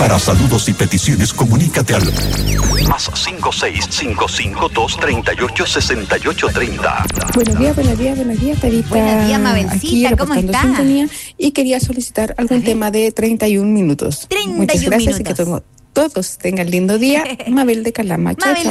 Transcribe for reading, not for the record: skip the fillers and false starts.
Para saludos y peticiones, comunícate al +5655-238-6830. Buenos días, Tarita. Buenos días, Mabelcita, ¿cómo está? Sintonía, y quería solicitar algún tema de 31 minutos. 31 Muchas gracias minutos. y que todos tengan lindo día. Mabel de Calama. Chao, chao.